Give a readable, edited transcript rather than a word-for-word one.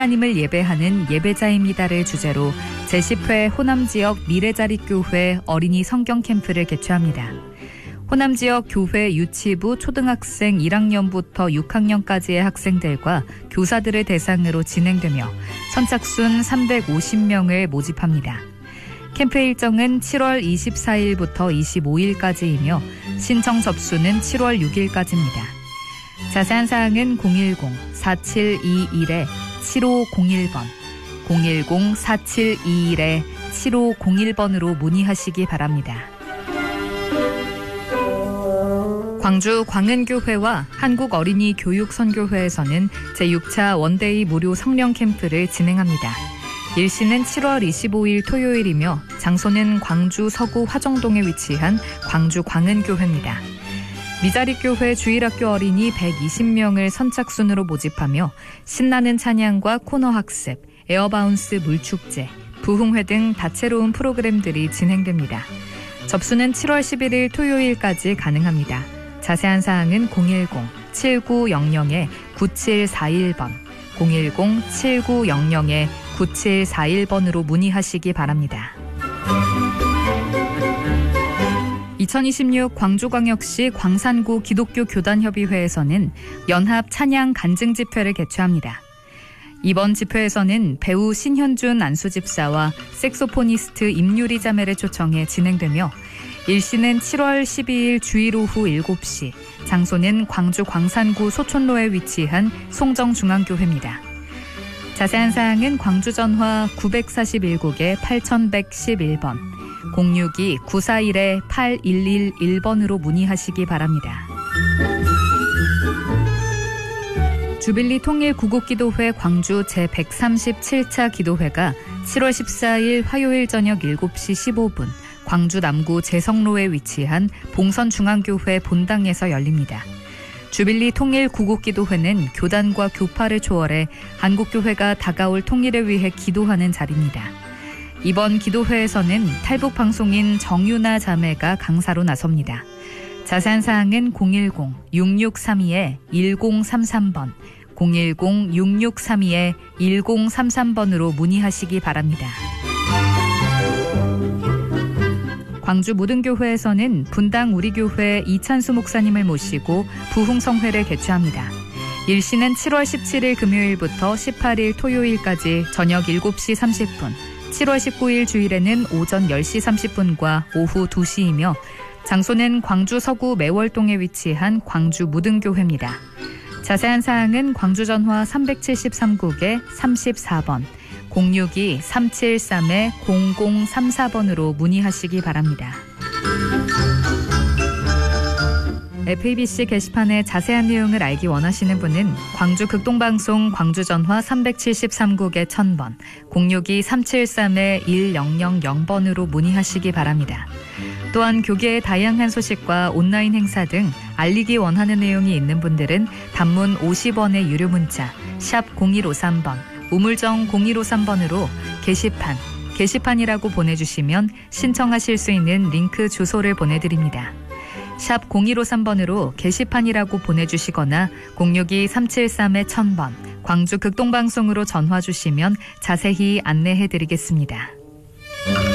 하나님을 예배하는 예배자입니다를 주제로 제10회 호남지역 미래자립교회 어린이 성경 캠프를 개최합니다. 호남지역 교회 유치부 초등학생 1학년부터 6학년까지의 학생들과 교사들을 대상으로 진행되며 선착순 350명을 모집합니다. 캠프 일정은 7월 24일부터 25일까지이며 신청 접수는 7월 6일까지입니다. 자세한 사항은 010-4721-7501번, 010-4721-7501번으로 문의하시기 바랍니다. 광주 광은교회와 한국어린이교육선교회에서는 제6차 원데이 무료 성령 캠프를 진행합니다. 일시는 7월 25일 토요일이며 장소는 광주 서구 화정동에 위치한 광주 광은교회입니다. 미자립교회 주일학교 어린이 120명을 선착순으로 모집하며 신나는 찬양과 코너 학습, 에어바운스 물축제, 부흥회 등 다채로운 프로그램들이 진행됩니다. 접수는 7월 11일 토요일까지 가능합니다. 자세한 사항은 010-7900-9741번, 010-7900-9741번으로 문의하시기 바랍니다. 2026 광주광역시 광산구 기독교 교단협의회에서는 연합 찬양 간증 집회를 개최합니다. 이번 집회에서는 배우 신현준 안수집사와 색소포니스트 임유리 자매를 초청해 진행되며 일시는 7월 12일 주일 오후 7시, 장소는 광주 광산구 소촌로에 위치한 송정중앙교회입니다. 자세한 사항은 광주 전화 941국에 8111번, 062-941-8111번으로 문의하시기 바랍니다. 주빌리 통일 구국기도회 광주 제137차 기도회가 7월 14일 화요일 저녁 7시 15분 광주 남구 재성로에 위치한 봉선중앙교회 본당에서 열립니다. 주빌리 통일 구국기도회는 교단과 교파를 초월해 한국교회가 다가올 통일을 위해 기도하는 자리입니다. 이번 기도회에서는 탈북방송인 정유나 자매가 강사로 나섭니다. 자세한 사항은 010-6632-1033번, 010-6632-1033번으로 문의하시기 바랍니다. 광주 모든교회에서는 분당 우리교회 이찬수 목사님을 모시고 부흥성회를 개최합니다. 일시는 7월 17일 금요일부터 18일 토요일까지 저녁 7시 30분, 7월 19일 주일에는 오전 10시 30분과 오후 2시이며 장소는 광주 서구 매월동에 위치한 광주 무등교회입니다. 자세한 사항은 광주 전화 373국에 34번, 062-373-0034번으로 문의하시기 바랍니다. FABC 게시판의 자세한 내용을 알기 원하시는 분은 광주 극동방송 광주 전화 373국에 1000번, 062-373-1000번으로 문의하시기 바랍니다. 또한 교계의 다양한 소식과 온라인 행사 등 알리기 원하는 내용이 있는 분들은 단문 50원의 유료 문자 샵 0153번, 우물정 0153번으로 게시판이라고 보내주시면 신청하실 수 있는 링크 주소를 보내드립니다. 샵 0153번으로 게시판이라고 보내주시거나 062-373-1000번 광주 극동방송으로 전화 주시면 자세히 안내해드리겠습니다.